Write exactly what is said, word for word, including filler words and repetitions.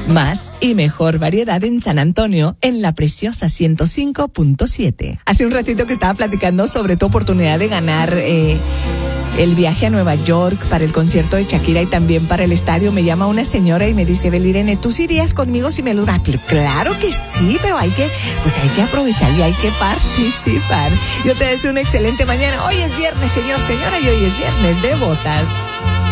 Más y mejor variedad en San Antonio, en la preciosa ciento cinco punto siete. Hace un ratito que estaba platicando sobre tu oportunidad de ganar eh, el viaje a Nueva York para el concierto de Shakira y también para el estadio. Me llama una señora y me dice: Belirene, ¿tú sí irías conmigo si me lo das? Claro que sí, pero hay que, pues hay que aprovechar y hay que participar. Yo te deseo una excelente mañana. Hoy es viernes, señor, señora, y hoy es viernes de botas.